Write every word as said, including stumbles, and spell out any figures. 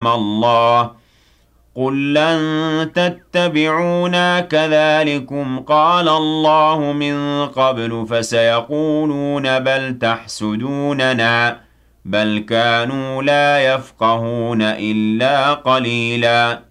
الله قل لن تتبعونا كذلكم قال الله من قبل فسيقولون بل تحسدوننا بل كانوا لا يفقهون إلا قليلا